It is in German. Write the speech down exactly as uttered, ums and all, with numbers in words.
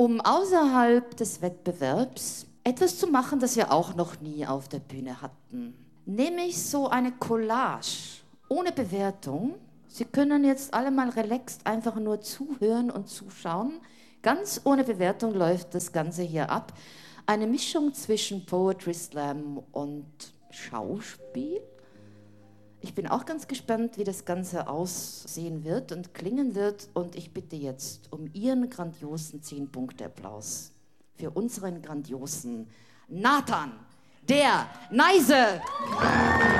um außerhalb des Wettbewerbs etwas zu machen, das wir auch noch nie auf der Bühne hatten. Nämlich so eine Collage ohne Bewertung. Sie können jetzt alle mal relaxed einfach nur zuhören und zuschauen. Ganz ohne Bewertung läuft das Ganze hier ab. Eine Mischung zwischen Poetry Slam und Schauspiel. Ich bin auch ganz gespannt, wie das Ganze aussehen wird und klingen wird. Und ich bitte jetzt um Ihren grandiosen zehn-Punkte-Applaus für unseren grandiosen Nathan, der Neise.